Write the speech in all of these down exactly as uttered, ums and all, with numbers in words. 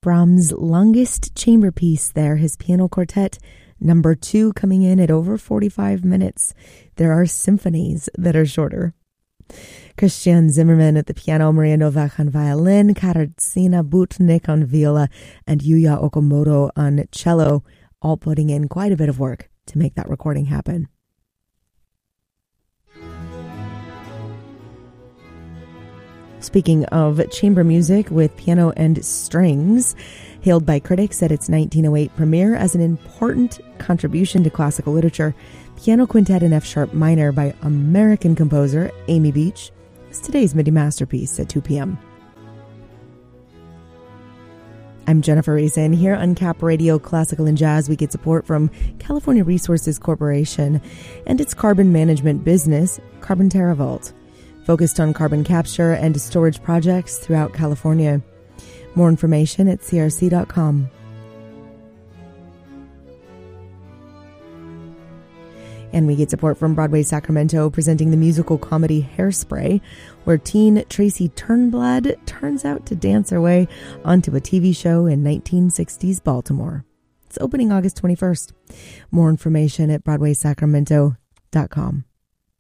Brahms' longest chamber piece there, his piano quartet, number two, coming in at over forty-five minutes. There are symphonies that are shorter. Christian Zimmerman at the piano, Maria Novak on violin, Katarzyna Butnik on viola, and Yuya Okamoto on cello, all putting in quite a bit of work to make that recording happen. Speaking of chamber music with piano and strings, hailed by critics at its nineteen oh eight premiere as an important contribution to classical literature, Piano Quintet in F-sharp minor by American composer Amy Beach is today's MIDI masterpiece at two p.m. I'm Jennifer Reza, and here on Cap Radio Classical and Jazz, we get support from California Resources Corporation and its carbon management business, Carbon TerraVault, focused on carbon capture and storage projects throughout California. More information at c r c dot com. And we get support from Broadway Sacramento, presenting the musical comedy Hairspray, where teen Tracy Turnblad turns out to dance her way onto a T V show in nineteen sixties Baltimore. It's opening August twenty-first. More information at broadway sacramento dot com.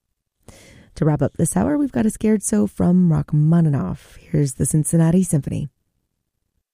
To wrap up this hour, we've got a Scared So from Rachmaninoff. Here's the Cincinnati Symphony.